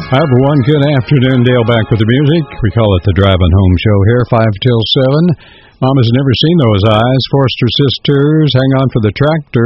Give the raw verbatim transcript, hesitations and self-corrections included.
Hi, everyone. Good afternoon. Dale back with the music. We call it the Driving Home Show here, five till seven. Mama's never seen those eyes. Forster Sisters, Hang On for the Tractor.